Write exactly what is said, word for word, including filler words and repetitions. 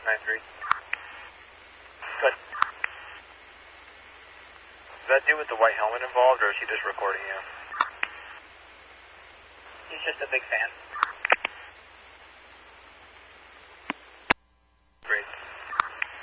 nine three. Good. Does that dude with the white helmet involved, or is he just recording you? He's just a big fan.